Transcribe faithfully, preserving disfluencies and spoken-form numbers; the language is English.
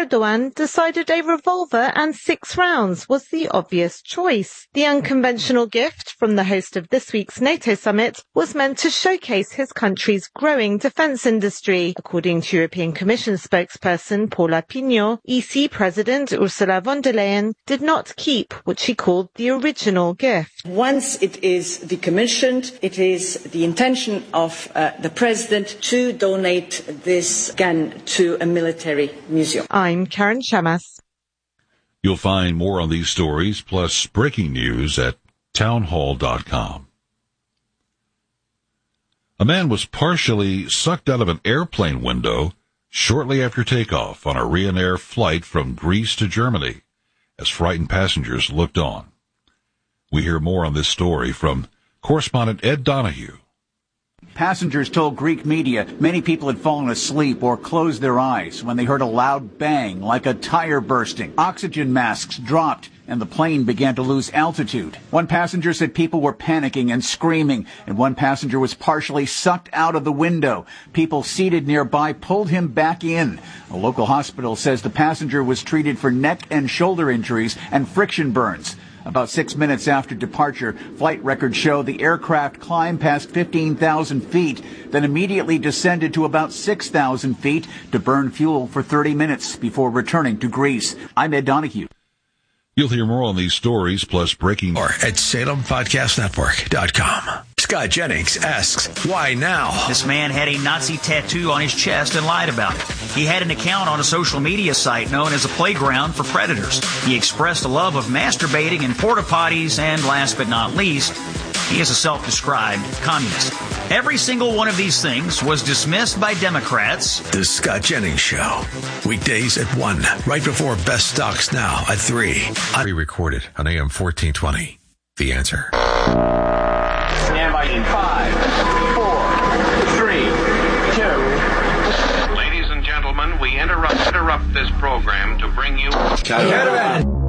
Erdogan decided a revolver and six rounds was the obvious choice. The unconventional gift from the host of this week's NATO summit was meant to showcase his country's growing defence industry. According to European Commission spokesperson Paula Pinho, E C President Ursula von der Leyen did not keep what she called the original gift. Once it is decommissioned, it is the intention of uh, the President to donate this gun to a military museum. I'm Karen Shamas. You'll find more on these stories, plus breaking news at townhall dot com. A man was partially sucked out of an airplane window shortly after takeoff on a Ryanair flight from Greece to Germany, as frightened passengers looked on. We hear more on this story from correspondent Ed Donahue. Passengers told Greek media many people had fallen asleep or closed their eyes when they heard a loud bang like a tire bursting. Oxygen masks dropped and the plane began to lose altitude. One passenger said people were panicking and screaming, and one passenger was partially sucked out of the window. People seated nearby pulled him back in. A local hospital says the passenger was treated for neck and shoulder injuries and friction burns. About six minutes after departure, flight records show the aircraft climbed past fifteen thousand feet, then immediately descended to about six thousand feet to burn fuel for thirty minutes before returning to Greece. I'm Ed Donahue. You'll hear more on these stories, plus breaking or at Salem Podcast Network dot com. Scott Jennings asks, why now? This man had a Nazi tattoo on his chest and lied about it. He had an account on a social media site known as a playground for predators. He expressed a love of masturbating in porta potties, and last but not least, he is a self-described communist. Every single one of these things was dismissed by Democrats. The Scott Jennings Show. Weekdays at one, right before Best Stocks Now at three. Pre-recorded on A M fourteen twenty. The Answer. Stand by in five, four, three, two. Ladies and gentlemen, we interrupt, interrupt this program to bring you... Caravan.